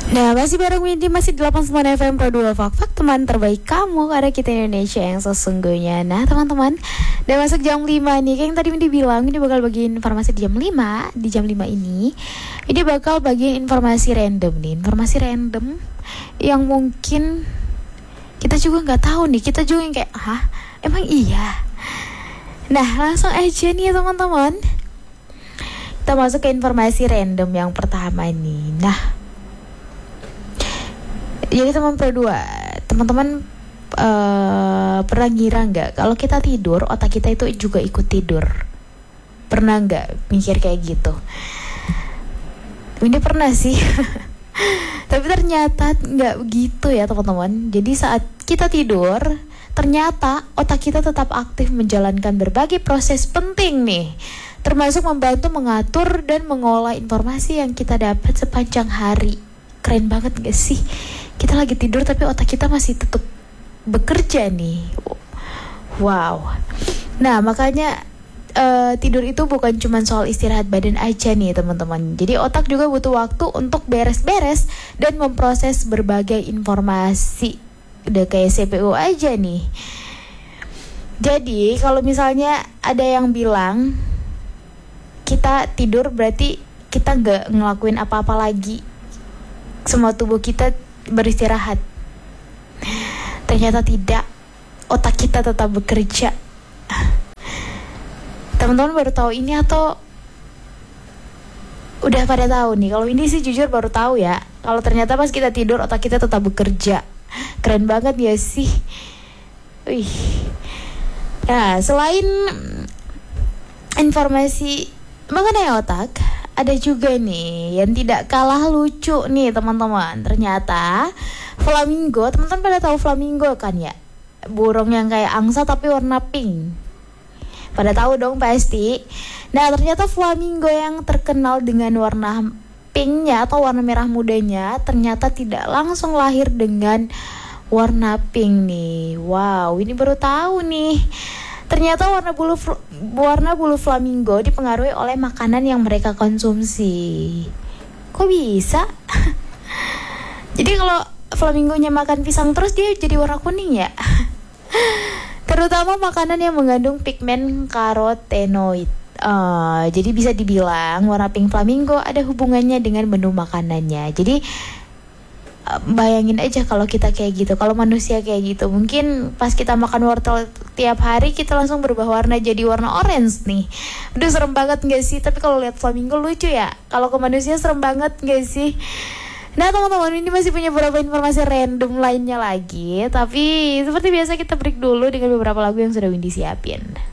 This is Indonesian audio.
Nah, masih bareng Windy, masih di 89 FM Pro 2 Fak teman terbaik kamu, karena kita Indonesia yang sesungguhnya. Nah teman-teman, udah masuk jam 5 nih. Kayak yang tadi Windy bilang, Windy bakal bagiin informasi di jam 5. Di jam 5 ini Windy bakal bagiin informasi random nih. Informasi random yang mungkin kita juga gak tahu nih. Kita juga yang kayak, hah? Emang iya? Nah, langsung aja nih ya teman-teman. Kita masuk ke informasi random yang pertama nih. Nah, jadi teman-teman pernah ngira nggak kalau kita tidur otak kita itu juga ikut tidur? Pernah nggak mikir kayak gitu? Ini pernah sih. Tapi ternyata nggak begitu ya teman-teman. Jadi saat kita tidur, ternyata otak kita tetap aktif menjalankan berbagai proses penting nih, termasuk membantu mengatur dan mengolah informasi yang kita dapat sepanjang hari. Keren banget gak sih? Kita lagi tidur tapi otak kita masih tetap bekerja nih. Wow. Nah makanya tidur itu bukan cuma soal istirahat badan aja nih teman-teman. Jadi otak juga butuh waktu untuk beres-beres dan memproses berbagai informasi. Udah kayak CPU aja nih. Jadi kalau misalnya ada yang bilang kita tidur berarti kita gak ngelakuin apa-apa lagi, semua tubuh kita beristirahat. Ternyata tidak. Otak kita tetap bekerja. Teman-teman baru tahu ini atau udah pada tahu nih? Kalau ini sih jujur baru tahu ya. Kalau ternyata pas kita tidur otak kita tetap bekerja. Keren banget ya sih. Wih. Nah, selain informasi mengenai otak, ada juga nih yang tidak kalah lucu nih teman-teman. Ternyata flamingo, teman-teman pada tahu flamingo kan ya? Burung yang kayak angsa tapi warna pink. Pada tahu dong pasti. Nah ternyata flamingo yang terkenal dengan warna pinknya atau warna merah mudanya ternyata tidak langsung lahir dengan warna pink nih. Wow, ini baru tahu nih. Ternyata warna bulu flamingo dipengaruhi oleh makanan yang mereka konsumsi. Kok bisa? Jadi kalau flamingonya makan pisang terus dia jadi warna kuning ya? Terutama makanan yang mengandung pigmen karotenoid. Jadi bisa dibilang warna pink flamingo ada hubungannya dengan menu makanannya. Jadi bayangin aja kalau kita kayak gitu, kalau manusia kayak gitu, mungkin pas kita makan wortel tiap hari kita langsung berubah warna jadi warna orange nih. Udah serem banget gak sih? Tapi kalau lihat flamingo lucu ya. Kalau ke manusia serem banget gak sih? Nah teman-teman, ini masih punya beberapa informasi random lainnya lagi. Tapi seperti biasa kita break dulu dengan beberapa lagu yang sudah Windy siapin.